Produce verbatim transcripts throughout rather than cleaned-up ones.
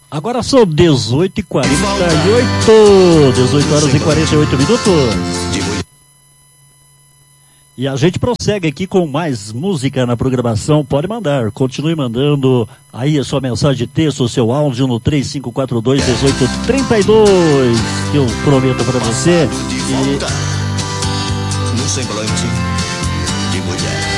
Agora são dezoito e quarenta e oito, dezoito horas e quarenta e oito minutos. E a gente prossegue aqui com mais música na programação. Pode mandar, continue mandando aí a sua mensagem de texto, o seu áudio no três cinco quatro dois, um oito três dois, que eu prometo para você. E... no semblante de mulher.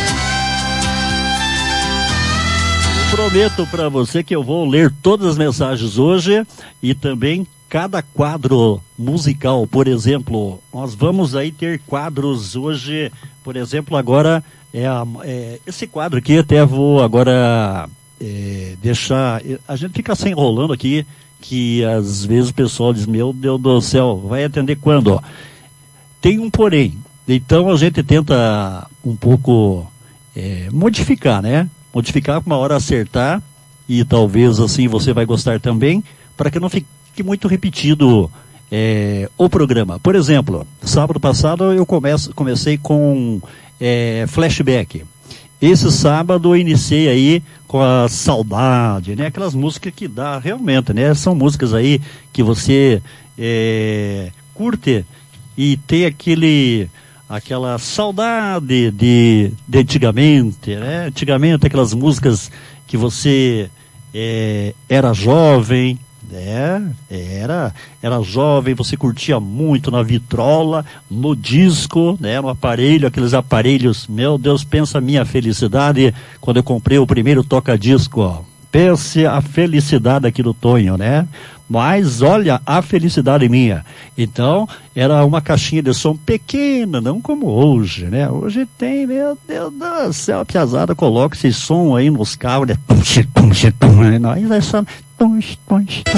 Prometo para você que eu vou ler todas as mensagens hoje e também cada quadro musical. Por exemplo, nós vamos aí ter quadros hoje, por exemplo, agora é, a, é esse quadro aqui, até vou agora é, deixar, a gente fica se enrolando aqui, que às vezes o pessoal diz, meu Deus do céu, vai atender quando? Tem um porém, então a gente tenta um pouco é, modificar, né? Modificar para uma hora acertar, e talvez assim você vai gostar também, para que não fique muito repetido é, o programa. Por exemplo, sábado passado eu começo, comecei com é, flashback. Esse sábado eu iniciei aí com a saudade, né? Aquelas músicas que dá realmente, né? São músicas aí que você é, curte e tem aquele... aquela saudade de, de antigamente, né? Antigamente aquelas músicas que você é, era jovem, né? Era, era jovem, você curtia muito na vitrola, no disco, né? No aparelho, aqueles aparelhos, meu Deus, pensa a minha felicidade quando eu comprei o primeiro toca-disco, ó. Pense a felicidade aqui do Tonho, né? Mas olha a felicidade minha. Então, era uma caixinha de som pequena, não como hoje, né? Hoje tem, meu Deus do céu, a piazada coloca esse som aí nos carros, né? Nós é só...